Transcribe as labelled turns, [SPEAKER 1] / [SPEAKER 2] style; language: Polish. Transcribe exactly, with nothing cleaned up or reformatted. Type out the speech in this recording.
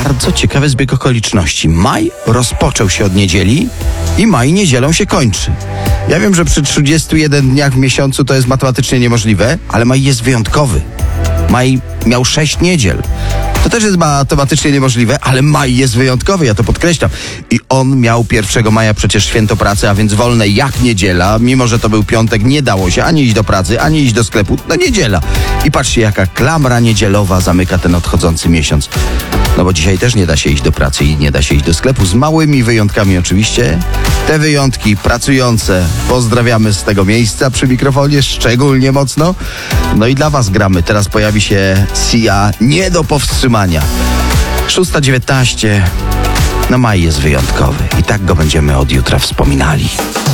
[SPEAKER 1] bardzo ciekawy zbieg okoliczności. Maj rozpoczął się od niedzieli i maj niedzielą się kończy. Ja wiem, że przy trzydziestu jeden dniach w miesiącu to jest matematycznie niemożliwe, ale maj jest wyjątkowy. Maj miał sześć niedziel. To też jest matematycznie niemożliwe, ale maj jest wyjątkowy, ja to podkreślam. I on miał pierwszego maja przecież święto pracy, a więc wolne jak niedziela. Mimo że to był piątek, nie dało się ani iść do pracy, ani iść do sklepu. No niedziela. I patrzcie, jaka klamra niedzielowa zamyka ten odchodzący miesiąc. No bo dzisiaj też nie da się iść do pracy i nie da się iść do sklepu, z małymi wyjątkami oczywiście. Te wyjątki pracujące pozdrawiamy z tego miejsca przy mikrofonie szczególnie mocno. No i dla was gramy. Teraz pojawi się Sia, nie do powstrzymania. szósta dziewiętnaście. No maj jest wyjątkowy i tak go będziemy od jutra wspominali.